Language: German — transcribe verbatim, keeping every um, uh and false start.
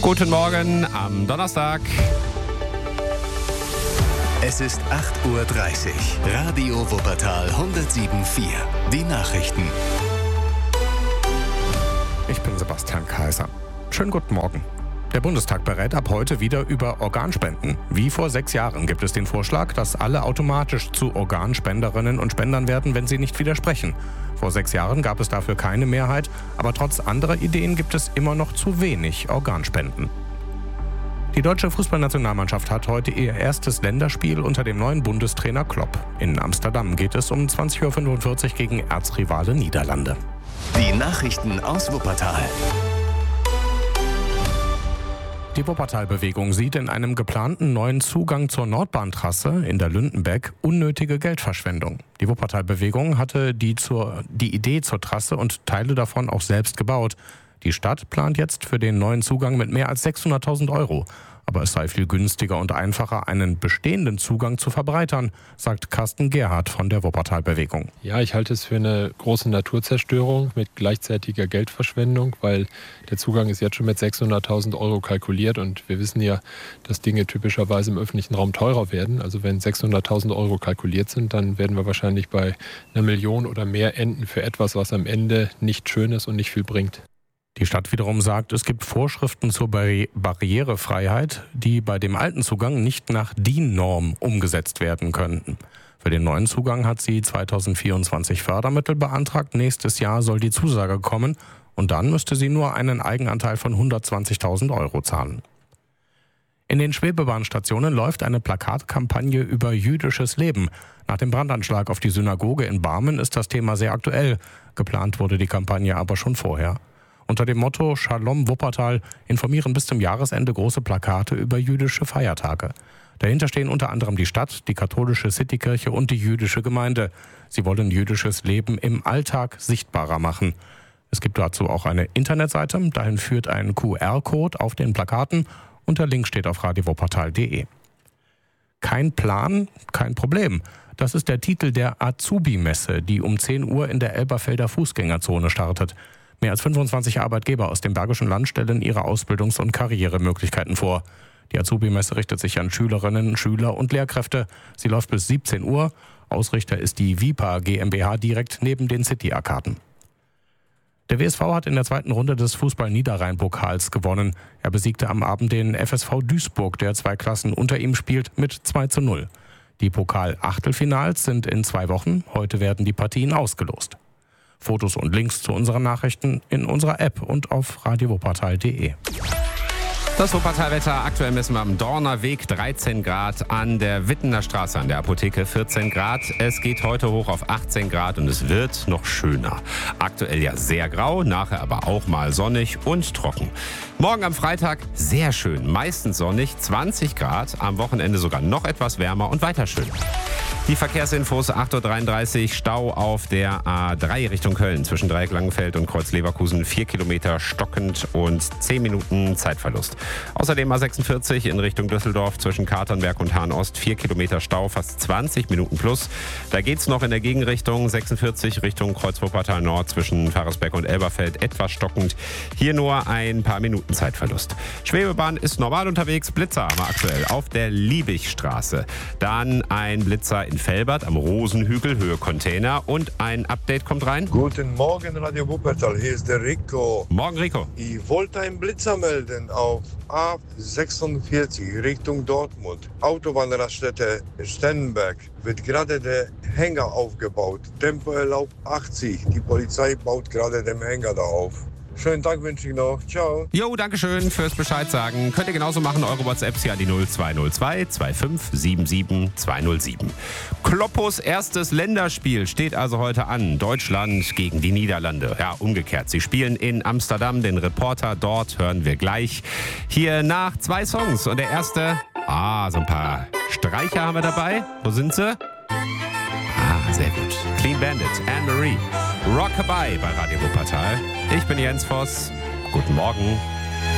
Guten Morgen am Donnerstag. Es ist acht Uhr dreißig. Radio Wuppertal hundertsieben Komma vier. Die Nachrichten. Ich bin Sebastian Kaiser. Schönen guten Morgen. Der Bundestag berät ab heute wieder über Organspenden. Wie vor sechs Jahren gibt es den Vorschlag, dass alle automatisch zu Organspenderinnen und Spendern werden, wenn sie nicht widersprechen. Vor sechs Jahren gab es dafür keine Mehrheit, aber trotz anderer Ideen gibt es immer noch zu wenig Organspenden. Die deutsche Fußballnationalmannschaft hat heute ihr erstes Länderspiel unter dem neuen Bundestrainer Klopp. In Amsterdam geht es um zwanzig Uhr fünfundvierzig gegen Erzrivale Niederlande. Die Nachrichten aus Wuppertal. Die Wuppertal-Bewegung sieht in einem geplanten neuen Zugang zur Nordbahntrasse in der Lündenbeck unnötige Geldverschwendung. Die Wuppertal-Bewegung hatte die, zur, die Idee zur Trasse und Teile davon auch selbst gebaut. Die Stadt plant jetzt für den neuen Zugang mit mehr als sechshunderttausend Euro. Aber es sei viel günstiger und einfacher, einen bestehenden Zugang zu verbreitern, sagt Carsten Gerhardt von der Wuppertal-Bewegung. Ja, ich halte es für eine große Naturzerstörung mit gleichzeitiger Geldverschwendung, weil der Zugang ist jetzt schon mit sechshunderttausend Euro kalkuliert und wir wissen ja, dass Dinge typischerweise im öffentlichen Raum teurer werden. Also wenn sechshunderttausend Euro kalkuliert sind, dann werden wir wahrscheinlich bei einer Million oder mehr enden für etwas, was am Ende nicht schön ist und nicht viel bringt. Die Stadt wiederum sagt, es gibt Vorschriften zur Barri- Barrierefreiheit, die bei dem alten Zugang nicht nach D I N-Norm umgesetzt werden könnten. Für den neuen Zugang hat sie zweitausendvierundzwanzig Fördermittel beantragt. Nächstes Jahr soll die Zusage kommen und dann müsste sie nur einen Eigenanteil von hundertzwanzigtausend Euro zahlen. In den Schwebebahnstationen läuft eine Plakatkampagne über jüdisches Leben. Nach dem Brandanschlag auf die Synagoge in Barmen ist das Thema sehr aktuell. Geplant wurde die Kampagne aber schon vorher. Unter dem Motto Shalom Wuppertal informieren bis zum Jahresende große Plakate über jüdische Feiertage. Dahinter stehen unter anderem die Stadt, die katholische Citykirche und die jüdische Gemeinde. Sie wollen jüdisches Leben im Alltag sichtbarer machen. Es gibt dazu auch eine Internetseite, dahin führt ein Q R-Code auf den Plakaten und der Link steht auf radio wuppertal punkt de. Kein Plan, kein Problem. Das ist der Titel der Azubi-Messe, die um zehn Uhr in der Elberfelder Fußgängerzone startet. Mehr als fünfundzwanzig Arbeitgeber aus dem Bergischen Land stellen ihre Ausbildungs- und Karrieremöglichkeiten vor. Die Azubi-Messe richtet sich an Schülerinnen, Schüler und Lehrkräfte. Sie läuft bis siebzehn Uhr. Ausrichter ist die Vipa GmbH direkt neben den City-Arkaden. Der W S V hat in der zweiten Runde des Fußball-Niederrhein-Pokals gewonnen. Er besiegte am Abend den F S V Duisburg, der zwei Klassen unter ihm spielt, mit zwei zu null. Die Pokal-Achtelfinals sind in zwei Wochen. Heute werden die Partien ausgelost. Fotos und Links zu unseren Nachrichten in unserer App und auf radio wuppertal punkt de. Das Wuppertalwetter, aktuell messen wir am Dornerweg dreizehn Grad, an der Wittener Straße an der Apotheke vierzehn Grad. Es geht heute hoch auf achtzehn Grad und es wird noch schöner. Aktuell ja sehr grau, nachher aber auch mal sonnig und trocken. Morgen am Freitag sehr schön, meistens sonnig, zwanzig Grad, am Wochenende sogar noch etwas wärmer und weiter schön. Die Verkehrsinfos, acht Uhr dreiunddreißig, Stau auf der A drei Richtung Köln zwischen Dreieck Langenfeld und Kreuz Leverkusen, vier Kilometer stockend und zehn Minuten Zeitverlust. Außerdem A sechsundvierzig in Richtung Düsseldorf zwischen Katernberg und Hahn-Ost, vier Kilometer Stau, fast zwanzig Minuten plus. Da geht's noch in der Gegenrichtung, sechsundvierzig Richtung Kreuz Wuppertal Nord zwischen Pfarrersberg und Elberfeld, etwas stockend. Hier nur ein paar Minuten Zeitverlust. Schwebebahn ist normal unterwegs, Blitzer haben wir aktuell auf der Liebigstraße. Dann ein Blitzer in Velbert am Rosenhügel, Höhe Container und ein Update kommt rein. Guten Morgen, Radio Wuppertal, hier ist der Rico. Morgen, Rico. Ich wollte einen Blitzer melden auf A sechsundvierzig Richtung Dortmund. Autobahnraststätte Stennenberg wird gerade der Hänger aufgebaut. Tempo erlaubt achtzig. Die Polizei baut gerade den Hänger da auf. Schönen Tag wünsche ich noch. Ciao. Jo, danke schön fürs Bescheid sagen. Könnt ihr genauso machen, eure WhatsApps hier an die null zwei null zwei zwei fünf sieben sieben zwei null sieben. Kloppos erstes Länderspiel steht also heute an. Deutschland gegen die Niederlande. Ja, umgekehrt. Sie spielen in Amsterdam. Den Reporter dort hören wir gleich. Hier nach zwei Songs. Und der erste, ah, so ein paar Streicher haben wir dabei. Wo sind sie? Ah, sehr gut. Clean Bandit, Anne-Marie. Rockabye bei Radio Wuppertal. Ich bin Jens Voss. Guten Morgen.